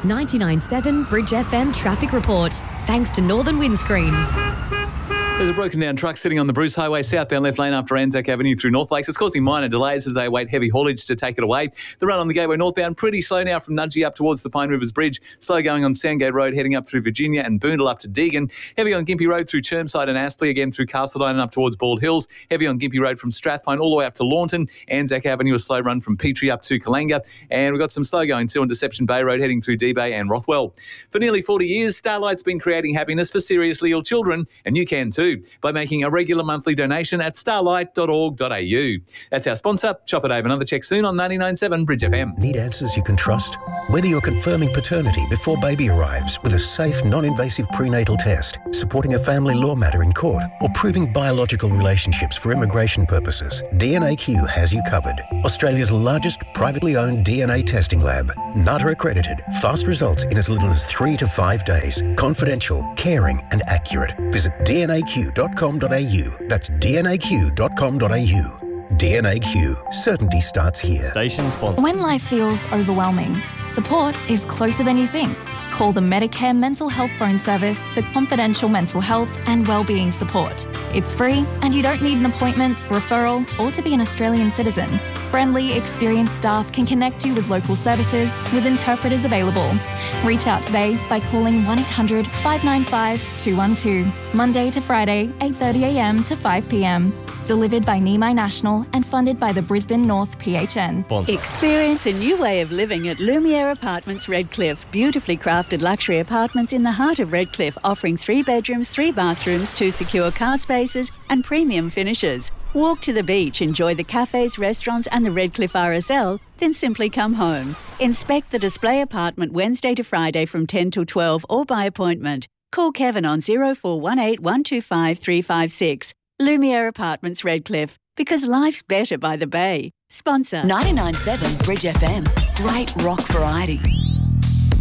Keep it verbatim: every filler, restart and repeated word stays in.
ninety-nine point seven Bridge F M traffic report. Thanks to Northern Windscreens. There's a broken down truck sitting on the Bruce Highway southbound left lane after Anzac Avenue through North Lakes. It's causing minor delays as they await heavy haulage to take it away. The run on the Gateway northbound pretty slow now from Nudgee up towards the Pine Rivers Bridge. Slow going on Sandgate Road heading up through Virginia and Boondall up to Deagon. Heavy on Gympie Road through Chermside and Aspley, again through Castledine and up towards Bald Hills. Heavy on Gympie Road from Strathpine all the way up to Launton. Anzac Avenue a slow run from Petrie up to Kalanga. And we've got some slow going too on Deception Bay Road heading through D-Bay and Rothwell. For nearly forty years, Starlight's been creating happiness for seriously ill children, and you can too by making a regular monthly donation at starlight dot org dot a u. That's our sponsor. Chopper Dave. Another check soon on ninety-nine point seven Bridge F M. Need answers you can trust? Whether you're confirming paternity before baby arrives with a safe, non-invasive prenatal test, supporting a family law matter in court, or proving biological relationships for immigration purposes, D N A Q has you covered. Australia's largest privately owned D N A testing lab. NATA accredited. Fast results in as little as three to five days. Confidential, caring and accurate. Visit d n a q dot com dot a u. That's d n a q dot com dot a u. D N A Q. Certainty starts here. Station sponsor. When life feels overwhelming, support is closer than you think. Call the Medicare Mental Health Phone Service for confidential mental health and wellbeing support. It's free and you don't need an appointment, referral or to be an Australian citizen. Friendly, experienced staff can connect you with local services with interpreters available. Reach out today by calling one eight hundred five nine five two one two. Monday to Friday, eight thirty a m to five p m. Delivered by Nimai National and funded by the Brisbane North P H N. Sponsor. Experience a new way of living at Lumiere Apartments Redcliffe. Beautifully crafted luxury apartments in the heart of Redcliffe, offering three bedrooms, three bathrooms, two secure car spaces and premium finishes. Walk to the beach, enjoy the cafes, restaurants and the Redcliffe R S L, then simply come home. Inspect the display apartment Wednesday to Friday from ten till twelve or by appointment. Call Kevin on zero four one eight one two five three five six. Lumiere Apartments Redcliffe, because life's better by the bay. Sponsor ninety-nine point seven Bridge F M. Great rock variety.